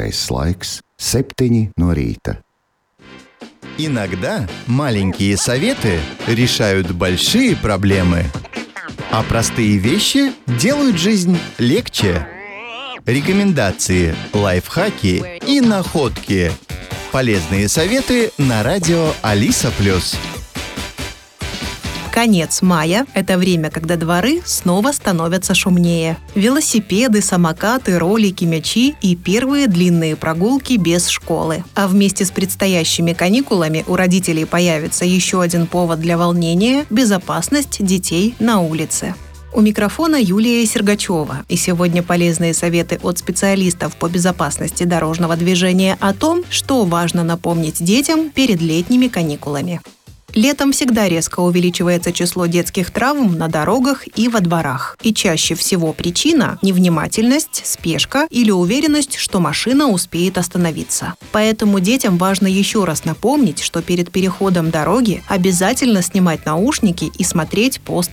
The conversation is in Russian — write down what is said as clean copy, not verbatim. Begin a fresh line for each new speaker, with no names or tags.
Pareizais laiks – 7 no rīta.
Иногда маленькие советы решают большие проблемы, а простые вещи делают жизнь легче. Рекомендации, лайфхаки и находки. Полезные советы на радио Алиса+.
Конец мая – это время, когда дворы снова становятся шумнее. Велосипеды, самокаты, ролики, мячи и первые длинные прогулки без школы. А вместе с предстоящими каникулами у родителей появится еще один повод для волнения – безопасность детей на улице. У микрофона Юлия Сергачева. И сегодня полезные советы от специалистов по безопасности дорожного движения о том, что важно напомнить детям перед летними каникулами. Летом всегда резко увеличивается число детских травм на дорогах и во дворах. И чаще всего причина – невнимательность, спешка или уверенность, что машина успеет остановиться. Поэтому детям важно еще раз напомнить, что перед переходом дороги обязательно снимать наушники и смотреть по